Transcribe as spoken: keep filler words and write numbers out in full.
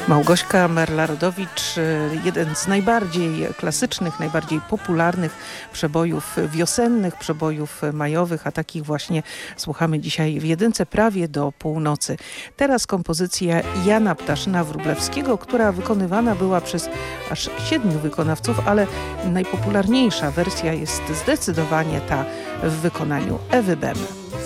Małgośka Merla-Rodowicz, jeden z najbardziej klasycznych, najbardziej popularnych przebojów wiosennych, przebojów majowych, a takich właśnie słuchamy dzisiaj w jedynce prawie do północy. Teraz kompozycja Jana Ptaszyna-Wróblewskiego, która wykonywana była przez aż siedmiu wykonawców, ale najpopularniejsza wersja jest zdecydowanie ta w wykonaniu Ewy Bem.